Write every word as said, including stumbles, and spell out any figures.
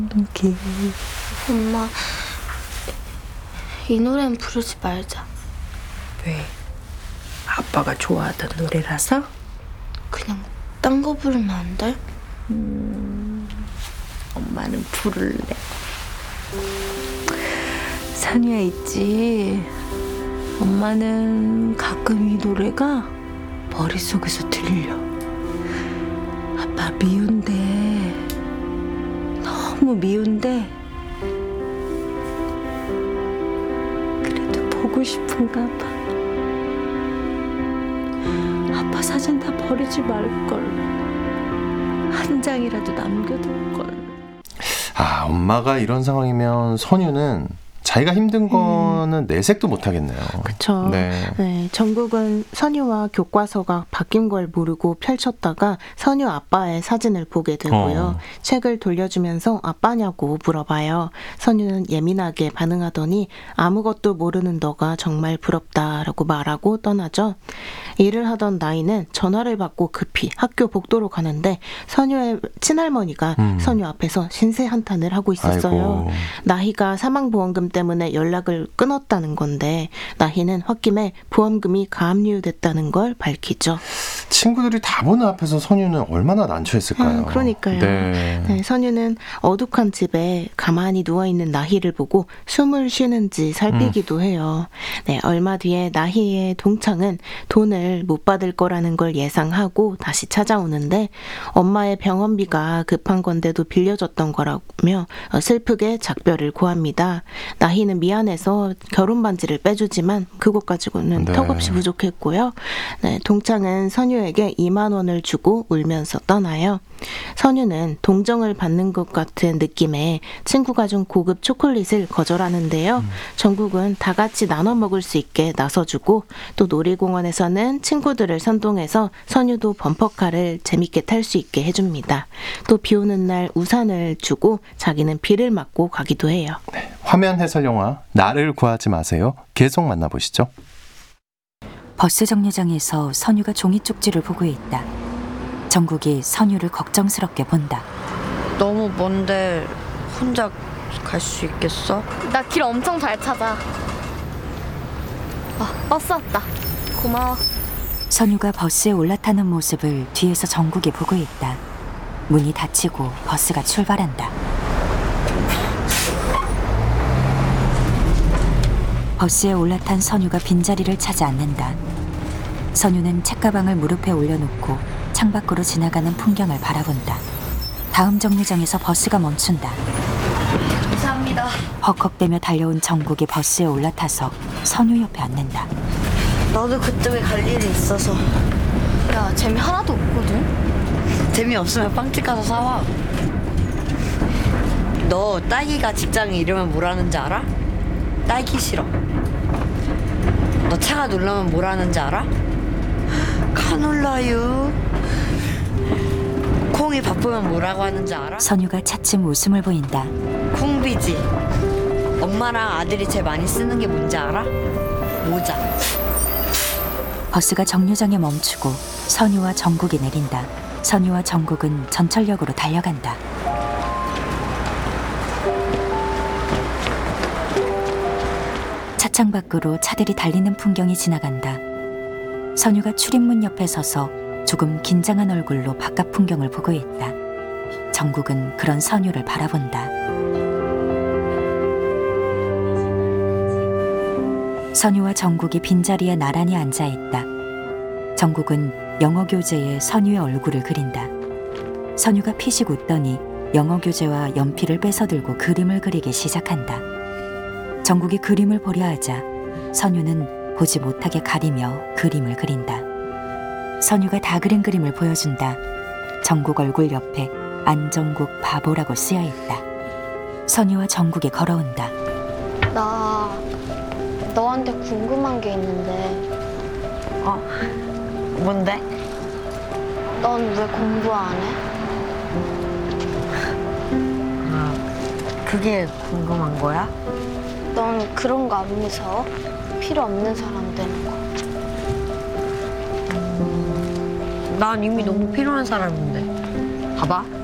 오케이. 엄마, 이 노래는 부르지 말자. 왜? 아빠가 좋아하던 노래라서? 그냥 딴 거 부르면 안 돼? 음, 엄마는 부를래. 선우야 있지. 엄마는 가끔 이 노래가 머릿속에서 들려. 아빠 미운데, 너무 미운데 그래도 보고 싶은가 봐. 아빠 사진 다 버리지 말걸. 한 장이라도 남겨둘걸. 아, 엄마가 이런 상황이면 선유는 자기가 힘든 거는 음. 내색도 못하겠네요. 그렇죠. 네. 네, 정국은 선유와 교과서가 바뀐 걸 모르고 펼쳤다가 선유 아빠의 사진을 보게 되고요. 어. 책을 돌려주면서 아빠냐고 물어봐요. 선유는 예민하게 반응하더니 아무것도 모르는 너가 정말 부럽다라고 말하고 떠나죠. 일을 하던 나이는 전화를 받고 급히 학교 복도로 가는데 선유의 친할머니가 음. 선유 앞에서 신세 한탄을 하고 있었어요. 아이고. 나희가 사망보험금 때문에 연락을 끊었다는 건데 나희는 홧김에 보험금이 가압류됐다는 걸 밝히죠. 친구들이 다 보는 앞에서 선유는 얼마나 난처했을까요? 음, 그러니까요. 네. 네, 선유는 어둑한 집에 가만히 누워있는 나희를 보고 숨을 쉬는지 살피기도 음. 해요. 네, 얼마 뒤에 나희의 동창은 돈을 못 받을 거라는 걸 예상하고 다시 찾아오는데 엄마의 병원비가 급한 건데도 빌려줬던 거라며 슬프게 작별을 고합니다. 나희는 미안해서 결혼 반지를 빼주지만 그것 가지고는 네. 턱없이 부족했고요. 네, 동창은 선유에게 이만 원을 주고 울면서 떠나요. 선유는 동정을 받는 것 같은 느낌에 친구가 준 고급 초콜릿을 거절하는데요. 음. 정국은 다 같이 나눠 먹을 수 있게 나서주고 또 놀이공원에서는 친구들을 선동해서 선유도 범퍼카를 재밌게 탈 수 있게 해줍니다. 또 비 오는 날 우산을 주고 자기는 비를 맞고 가기도 해요. 네, 화면 해설 영화 나를 구하지 마세요. 계속 만나보시죠. 버스 정류장에서 선유가 종이 쪽지를 보고 있다. 정국이 선유를 걱정스럽게 본다. 너무 먼데 혼자 갈 수 있겠어? 나 길 엄청 잘 찾아. 아, 버스 왔다. 고마워. 선유가 버스에 올라타는 모습을 뒤에서 정국이 보고 있다. 문이 닫히고 버스가 출발한다. 버스에 올라탄 선유가 빈자리를 차지 않는다. 선유는 책가방을 무릎에 올려놓고 창밖으로 지나가는 풍경을 바라본다. 다음 정류장에서 버스가 멈춘다. 감사합니다. 헉헉대며 달려온 정국이 버스에 올라타서 선유 옆에 앉는다. 나도 그쪽에 갈 일이 있어서. 야, 재미 하나도 없거든? 재미없으면 빵집 가서 사와. 너 딸기가 직장에 이러면 뭐라는지 알아? 딸기 싫어. 너 차가 놀라면 뭐라는지 알아? 카놀라유. 콩이 바쁘면 뭐라고 하는지 알아? 선유가 차츰 웃음을 보인다. 콩비지. 엄마랑 아들이 제일 많이 쓰는 게 뭔지 알아? 모자. 버스가 정류장에 멈추고 선유와 정국이 내린다. 선유와 정국은 전철역으로 달려간다. 차창 밖으로 차들이 달리는 풍경이 지나간다. 선유가 출입문 옆에 서서 조금 긴장한 얼굴로 바깥 풍경을 보고 있다. 정국은 그런 선유를 바라본다. 선유와 정국이 빈자리에 나란히 앉아있다. 정국은 영어 교재에 선유의 얼굴을 그린다. 선유가 피식 웃더니 영어 교재와 연필을 뺏어들고 그림을 그리기 시작한다. 정국이 그림을 보려 하자 선유는 보지 못하게 가리며 그림을 그린다. 선유가 다 그린 그림을 보여준다. 정국 얼굴 옆에 안정국 바보라고 쓰여있다. 선유와 정국이 걸어온다. 나 너한테 궁금한 게 있는데. 어? 뭔데? 넌 왜 공부 안 해? 아, 그게 궁금한 거야? 넌 그런 거 안 무서워? 필요 없는 사람 되는 거. 난 이미 너무 필요한 사람인데. 봐봐.